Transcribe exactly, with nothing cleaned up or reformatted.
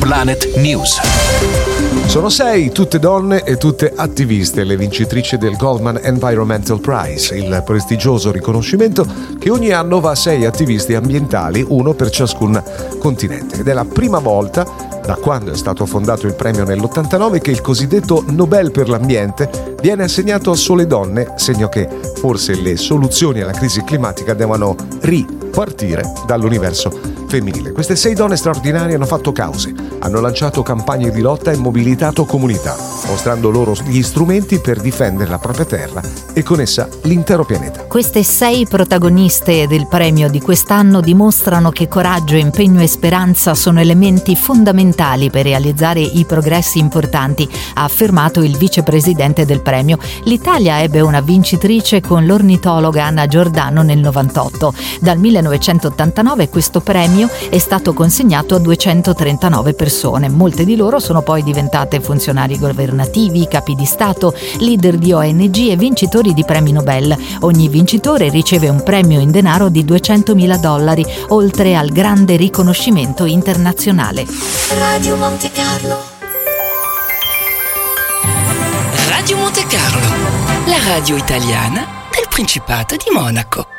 Planet News. Sono sei, tutte donne e tutte attiviste, le vincitrici del Goldman Environmental Prize, il prestigioso riconoscimento che ogni anno va a sei attivisti ambientali, uno per ciascun continente. Ed è la prima volta da quando è stato fondato il premio nell'ottantanove che il cosiddetto Nobel per l'ambiente viene assegnato a sole donne, segno che forse le soluzioni alla crisi climatica devono ripartire dall'universo femminile. Queste sei donne straordinarie hanno fatto cause, hanno lanciato campagne di lotta e mobilitato comunità, mostrando loro gli strumenti per difendere la propria terra e con essa l'intero pianeta. Queste sei protagoniste del premio di quest'anno dimostrano che coraggio, impegno e speranza sono elementi fondamentali per realizzare i progressi importanti, ha affermato il vicepresidente del premio. L'Italia ebbe una vincitrice con l'ornitologa Anna Giordano nel novantotto. Dal millenovecentottantanove questo premio è stato consegnato a duecentotrentanove persone. Molte di loro sono poi diventate funzionari governativi, capi di Stato, leader di O N G e vincitori di premi Nobel. Ogni vincitore riceve un premio in denaro di duecentomila dollari, oltre al grande riconoscimento internazionale. Radio Monte Carlo. Radio Monte Carlo, la radio italiana del Principato di Monaco.